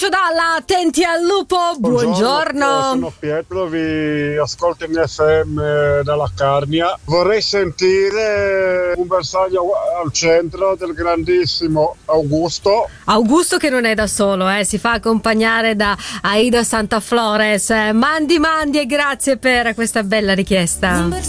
Dalla Attenti al Lupo, buongiorno. Sono Pietro, vi ascolto in FM dalla Carnia. Vorrei sentire un bersaglio al centro del grandissimo Augusto. Augusto che non è da solo, si fa accompagnare da Aida Santaflores. Mandi e grazie per questa bella richiesta.